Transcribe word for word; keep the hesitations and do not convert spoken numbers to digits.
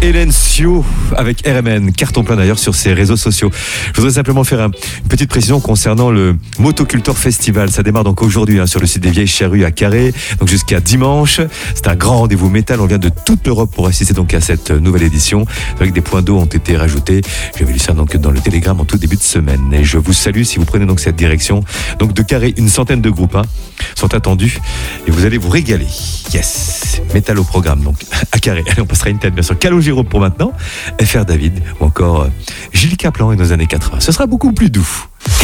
Hélène Sio avec R M N, carton plein d'ailleurs sur ses réseaux sociaux. Je voudrais simplement faire un, une petite précision concernant le Motocultor Festival. Ça démarre donc aujourd'hui hein, sur le site des Vieilles Charrues à Carré, donc jusqu'à dimanche. C'est un grand rendez-vous métal. On vient de toute l'Europe pour assister donc à cette nouvelle édition. Avec des points d'eau ont été rajoutés. J'avais lu ça donc dans le Télégramme en tout début de semaine. Et je vous salue si vous prenez donc cette direction. Donc de Carré, une centaine de groupes hein, sont attendus et vous allez vous régaler. Yes, métal au programme donc à Carré. Allez, on passera une tête bien sûr. Calogero pour maintenant, F R David ou encore Gilles Caplan et nos années quatre-vingts. Ce sera beaucoup plus doux.